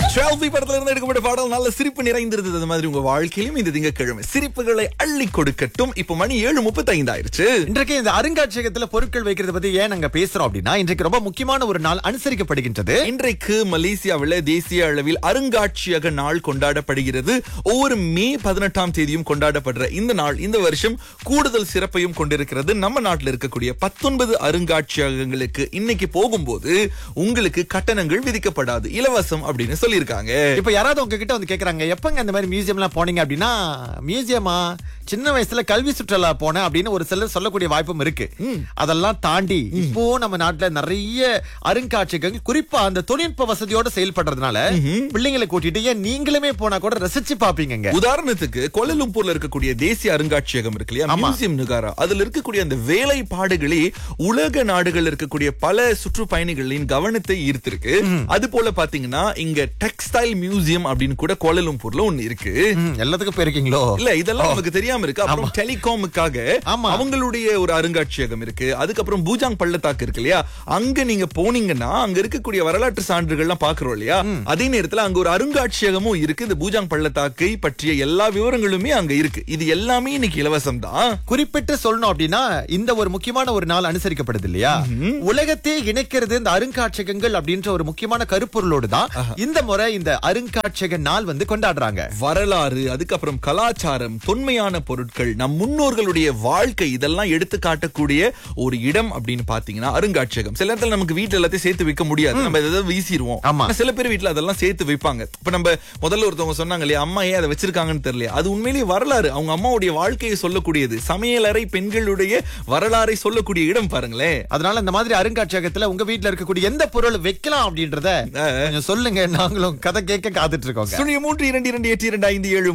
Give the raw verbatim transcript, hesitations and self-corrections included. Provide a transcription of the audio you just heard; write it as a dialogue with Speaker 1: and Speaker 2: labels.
Speaker 1: Selby படத்துல இருந்து எடுக்கப்பட்ட பாடல் நல்ல சிரிப்பு நிறைந்திருந்தது. அது மாதிரி உங்க வாழ்க்கையிலும் இந்த திங்கட்கிழமை சிரிப்புகளை அள்ளி கொடுக்கட்டும். இப்போ மணி ஏழு முப்பத்தி ஐந்து ஆயிருச்சு.
Speaker 2: இன்றைக்கு இந்த அருங்காட்சியகத்துல பொருட்கள் வைக்கிறது பத்தி ஏன் நாங்க பேசுறோம் அப்படின்னா, இன்றைக்கு ரொம்ப முக்கியமான ஒரு நாள் அனுசரிக்கப்படுகின்றது.
Speaker 1: இன்றைக்கு மலேசியாவில் தேசிய அளவில் அருங்காட்சியக நாள் கொண்டாடப்படுகிறது. ஒவ்வொரு மே பதினெட்டாம் தேதியும் கொண்டாடப்படுற இந்த நாள் இந்த வருஷம் கூடுதல் சிறப்பையும் கொண்டிருக்கிறது. நம்ம நாட்டில் இருக்கக்கூடிய பத்தொன்பது அருங்காட்சியகங்களுக்கு இன்னைக்கு போகும்போது உங்களுக்கு கட்டணங்கள் விதிக்கப்படாது, இலவசம் அப்படின்னு சொல்லியிருக்காங்க.
Speaker 2: இப்ப யாராவது உங்ககிட்ட வந்து கேக்குறாங்க, எப்பங்க இந்த மாதிரி மியூசியம் எல்லாம் போனீங்க அப்படின்னா, மியூசியமா சின்ன வயசுல கல்வி சுற்றுலா போனேன் அப்படின்னு ஒரு சிலர் சொல்லக்கூடிய வாய்ப்பும் இருக்கு. அதெல்லாம் தாண்டி இப்போ நம்ம நாட்டுல நிறைய அருங்காட்சியகங்கள் குறிப்பா அந்த தொழில்நுட்ப வசதியோட செயல்படுறதுனால பிள்ளைங்களை கூட்டிட்டு ஏன் நீங்களுமே போனா கூட ரசிச்சு பாப்பீங்க.
Speaker 1: உதாரணத்துக்கு கோலாலம்பூர்ல இருக்கக்கூடிய தேசிய அருங்காட்சியகம் இருக்கு இல்லையா, மியூசியம் நுகாரா, அதுல இருக்கக்கூடிய அந்த வேலைப்பாடுகளே உலக நாடுகள் இருக்கக்கூடிய பல சுற்றுப்பயணிகளின் கவனத்தை ஈர்த்திருக்கு. அது போல பாத்தீங்கன்னா இங்க டெக்ஸ்டைல் மியூசியம் அப்படின்னு கூட கோலாலம்பூர்ல ஒண்ணு இருக்கு.
Speaker 2: எல்லாத்துக்கும் போயிருக்கீங்களோ? இல்ல,
Speaker 1: இதெல்லாம் நமக்கு தெரியாம இருக்கு. அப்புறம் டெலிகாமுக்காக அவங்களுடைய ஒரு அருங்காட்சியகம் இருக்கு. அதுக்கப்புறம் பூஜாங் பள்ளத்தாக்கு இருக்கு இல்லையா, அங்க நீங்க போனீங்கன்னா அங்க இருக்கக்கூடிய வரலாற்று சான்றுகள்லாம் பாக்குறோம் இல்லையா, அதே நேரத்துல அங்க ஒரு அருங்காட்சியகமும் இருக்கு. இந்த பூஜாங் பள்ளத்தாக்கை பற்றிய எல்லா விவரங்களுமே அங்க இருக்கு. இது எல்லாமே இன்னைக்கு இலவசம் தான்.
Speaker 2: குறிப்பிட்டு சொல்லணும் அப்படின்னா இந்த ஒரு முக்கியமான ஒரு நாள் அனுசரிக்கப்படுது இல்லையா, உலகத்தை இணைக்கிறது இந்த அருங்காட்சியகங்கள் அப்படின்ற ஒரு முக்கியமான கருப்பொருளோடு தான் இந்த முறை இந்த அருங்காட்சியக நாள் வந்து கொண்டாடுறாங்க.
Speaker 1: வரலாறு, அதுக்கப்புறம் கலாச்சாரம், தொன்மையான பொருட்கள், நம் முன்னோர்களுடைய வாழ்க்கை, இதெல்லாம் எடுத்து காட்டக்கூடிய ஒரு இடம் அப்படின்னு பாத்தீங்கன்னா அருங்காட்சியகம். சில நேரத்துல நமக்கு வீட்டுல எல்லாத்தையும் சேர்த்து வைக்க முடியாது, நம்ம எதாவது வீசிடுவோம். சில பேர் வீட்டுல அதெல்லாம் சேர்த்து வைப்பாங்க. இப்ப நம்ம முதல்ல ஒருத்தவங்க சொன்னாங்க இல்லையா, அம்மா ஏன் அதை வச்சிருக்காங்கன்னு தெரியல, அது உண்மையிலேயே வரலாறு, அவங்க அம்மாவுடைய வாழ்க்கையை சொல்லக்கூடியது, சமையலறை பெண்களுடைய வரலாறை சொல்லக்கூடிய இடம் பாருங்களேன்.
Speaker 2: அதனால இந்த மாதிரி அருங்காட்சியகத்துல உங்க வீட்டுல இருக்கக்கூடிய எந்த பொருள் வைக்கலாம் அப்படின்றத சொல்லுங்க, நாங்களும் கதை கேட்க காத்துட்டு இருக்கோம்.
Speaker 1: மூன்று இரண்டு இரண்டு எட்டு இரண்டு ஐந்து ஏழு